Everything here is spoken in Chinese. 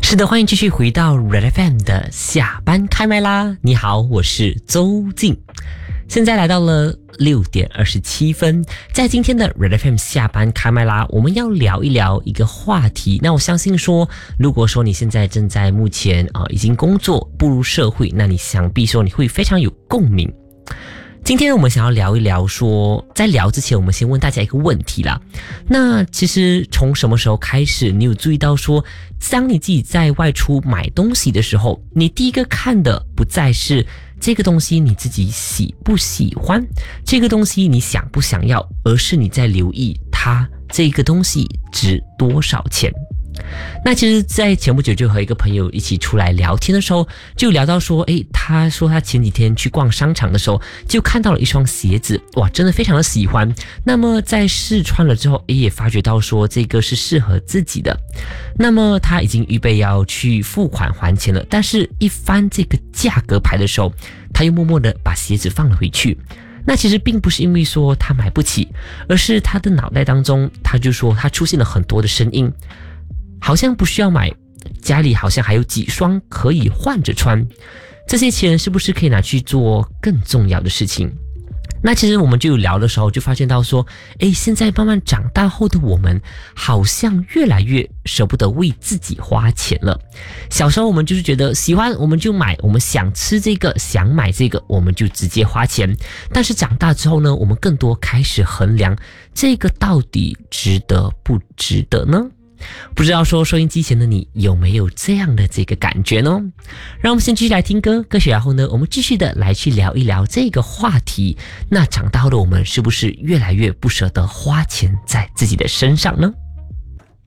是的，欢迎继续回到 Red FM 的下班开麦啦！你好，我是周静。现在来到了6:27，在今天的 Red FM 下班开麦啦，我们要聊一聊一个话题。那我相信说，如果说你现在正在目前已经工作步入社会，那你想必说你会非常有共鸣。今天我们想要聊一聊说，在聊之前我们先问大家一个问题啦。那其实从什么时候开始，你有注意到说，当你自己在外出买东西的时候，你第一个看的不再是这个东西你自己喜不喜欢，这个东西你想不想要，而是你在留意它这个东西值多少钱。那其实在前不久就和一个朋友一起出来聊天的时候，就聊到说他说他前几天去逛商场的时候就看到了一双鞋子，哇，真的非常的喜欢。那么在试穿了之后也发觉到说这个是适合自己的。那么他已经预备要去付款还钱了，但是一翻这个价格牌的时候，他又默默的把鞋子放了回去。那其实并不是因为说他买不起，而是他的脑袋当中他就说他出现了很多的声音，好像不需要买，家里好像还有几双可以换着穿，这些钱是不是可以拿去做更重要的事情？那其实我们就有聊的时候就发现到说，现在慢慢长大后的我们好像越来越舍不得为自己花钱了。小时候我们就是觉得喜欢我们就买，我们想吃这个想买这个我们就直接花钱，但是长大之后呢，我们更多开始衡量这个到底值得不值得呢？不知道说收音机前的你有没有这样的这个感觉呢？让我们先继续来听歌曲，然后呢我们继续的来去聊一聊这个话题。那长大后的我们是不是越来越不舍得花钱在自己的身上呢？